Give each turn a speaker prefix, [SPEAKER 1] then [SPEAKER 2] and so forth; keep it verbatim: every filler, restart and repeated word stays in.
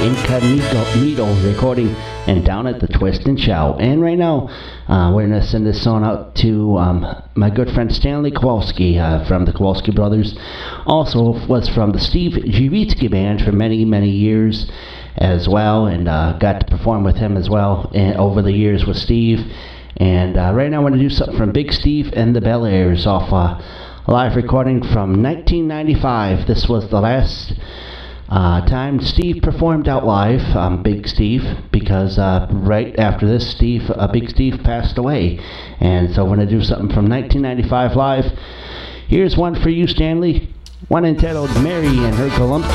[SPEAKER 1] Incognito recording and Down at the Twist and Shout. And right now, uh, we're going to send this song out to um, my good friend Stanley Kowalski uh, from the Kowalski Brothers. Also was from the Steve Jivitsky Band for many, many years as well, and uh, got to perform with him as well and over the years with Steve. And uh, right now I want to do something from Big Steve and the Bel Airs off uh, a live recording from nineteen ninety-five. This was the last uh, time Steve performed out live, um, Big Steve, because uh, right after this, Steve, uh, Big Steve passed away. And so I want to do something from nineteen ninety-five live. Here's one for you, Stanley. One entitled Mary and Her Columbus.